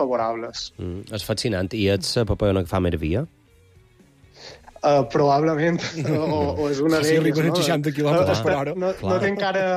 favorables. És fascinant. I ets la papallona que fa més via? Probablement, o és una Sí, d'elles, arriben a 60 quilòmetres per hora. No té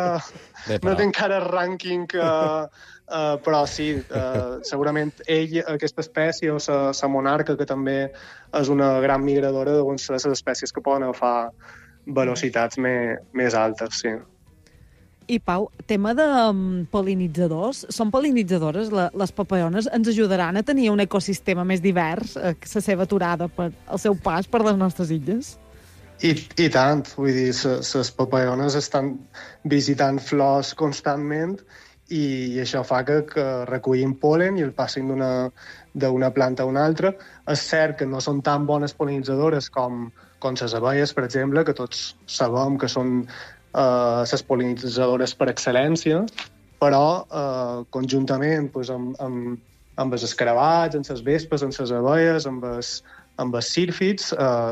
encara rànquing, però sí, segurament aquesta espècie, o la monarca, que també és una gran migradora, doncs són les espècies que poden agafar velocitats més altes, sí. I, Pau, tema de pol·linitzadors. Són pol·linitzadores? Les papallones ens ajudaran a tenir un ecosistema més divers, la seva aturada per el seu pas per les nostres illes? I tant, vull dir, les papallones estan visitant flors constantment i això fa que recullin pol·len i el passin d'una planta a una altra. És cert que no són tan bones pol·linitzadores com les abelles, per exemple, que tots sabem que són les pol·linitzadores per excel·lència, però conjuntament doncs, amb els escarabats, amb les vespes, amb les abelles, amb els sírfids,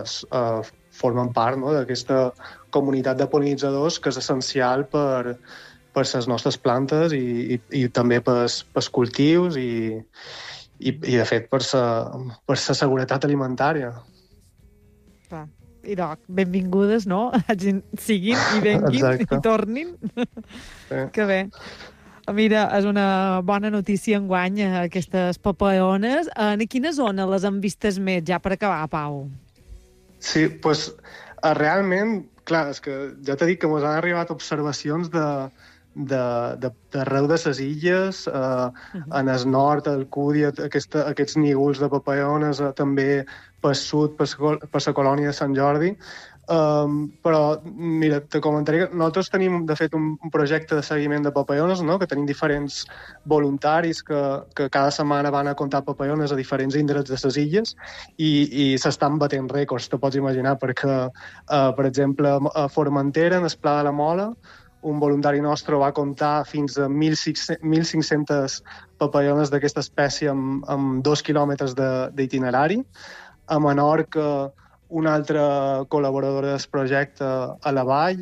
formen part, no?, d'aquesta comunitat de pol·linitzadors que és essencial per les nostres plantes i també pels cultius i de fet, per la seguretat alimentària. Clar. I benvingudes, no? Siguin i venguin. Exacte. I tornin. Sí. Que bé. Mira, és una bona notícia enguany, aquestes papallones. En quina zona les han vistes més, ja per acabar, Pau? Sí, doncs realment, clar, és que ja t'he dit que ens han arribat observacions d'arreu de les illes, en el nord, al Cúdia, aquests nígols de papallones, també pel sud, per la colònia de Sant Jordi. Però, mira, te comentaré que nosaltres tenim, de fet, un projecte de seguiment de papallones, no?, que tenim diferents voluntaris que cada setmana van a comptar papallones a diferents indrets de les illes i s'estan batent rècords, te pots imaginar, perquè, per exemple, a Formentera, en el Pla de la Mola, un voluntari nostre va comptar fins a 1.500 papallones d'aquesta espècie amb 2 quilòmetres d'itinerari. A Menorca, una altra col·laboradora del projecte, a la Vall,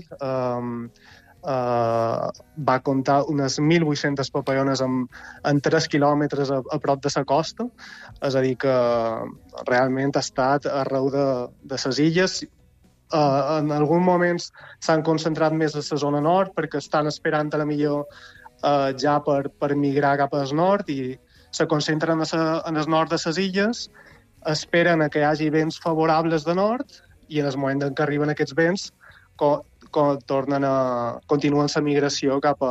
va comptar unes 1.800 papallones en 3 quilòmetres a prop de la costa. És a dir, que realment ha estat arreu de les illes. En alguns moments s'han concentrat més a la zona nord perquè estan esperant a la millor ja per migrar cap al nord i se concentren en el nord de les illes, esperen que hi hagi vents favorables de nord i en el moment en què arriben aquests vents continuen la migració cap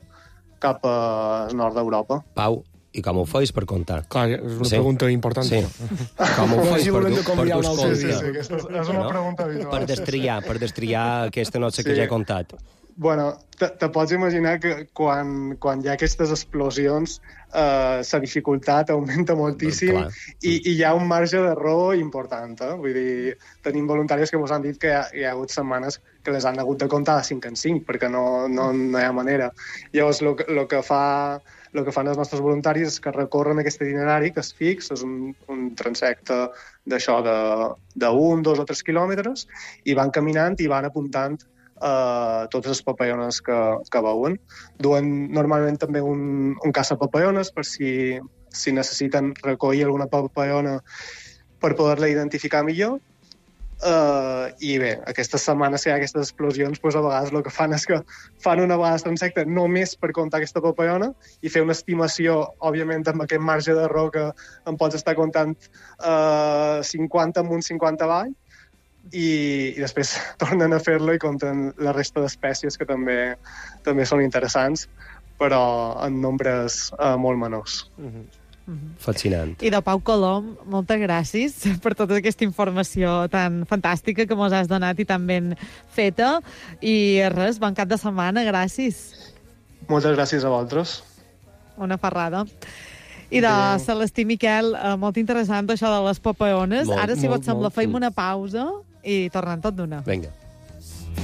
al nord d'Europa. Pau, i com ho feis per comptar? Clar, és una pregunta important. Sí. Com ho feis per dur compte? Sí, és una pregunta habitual. Per destriar aquesta noche que ja he contat. Bueno, te pots imaginar que quan hi ha aquestes explosions la dificultat augmenta moltíssim i hi ha un marge d'error important. Vull dir, tenim voluntaris que ens han dit que hi ha hagut setmanes que les han hagut de comptar de 5 en 5 perquè no hi ha manera. Llavors, el que fan els nostres voluntaris és que recorren aquest itinerari que és fix, és un transecte d'això de 1, 2 o 3 quilòmetres i van caminant i van apuntant totes les papallones que veuen. Duen normalment també un caça-papallones per si necessiten recollir alguna papallona per poder-la identificar millor. I bé, aquestes setmanes que hi ha aquestes explosions, doncs a vegades el que fan és que fan una vegada transecte només per comptar aquesta papallona i fer una estimació, òbviament amb aquest marge d'error que em pots estar comptant 50 amunt, 50 avall, i després tornen a fer-lo i compten la resta d'espècies que també són interessants, però en nombres molt menors. Fascinant. I de Pau Colom, moltes gràcies per tota aquesta informació tan fantàstica que mos has donat i tan ben feta. I res, bon cap de setmana, gràcies. Moltes gràcies a vosaltres. Una ferrada. I de Celestí Miquel, molt interessant això de les papallones. Ara, si vos sembla, feim una pausa i tornem tot d'una. Vinga.